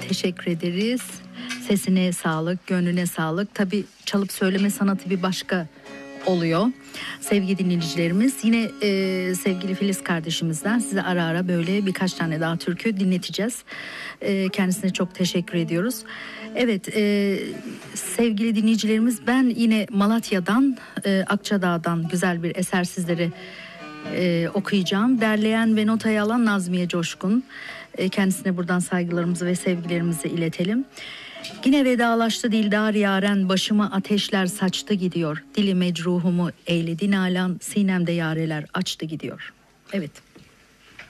teşekkür ederiz. Sesine sağlık, gönlüne sağlık. Tabii çalıp söyleme sanatı bir başka oluyor. Sevgili dinleyicilerimiz, yine sevgili Filiz kardeşimizden size ara ara böyle birkaç tane daha türkü dinleteceğiz. Kendisine çok teşekkür ediyoruz. Evet, sevgili dinleyicilerimiz, ben yine Malatya'dan, Akçadağ'dan güzel bir eser sizlere okuyacağım. Derleyen ve notayı alan Nazmiye Coşkun. Kendisine buradan saygılarımızı ve sevgilerimizi iletelim. Yine vedalaştı dildar yaren, başıma ateşler saçtı gidiyor. Dili mecruhumu eyledi nalan, sinemde yareler açtı gidiyor. Evet.